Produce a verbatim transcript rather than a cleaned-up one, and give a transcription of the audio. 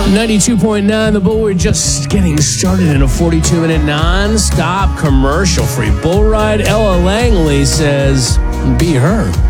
ninety-two point nine The Bull. We're just getting started in a forty-two minute non-stop commercial-free bull ride. Ella Langley says, be her.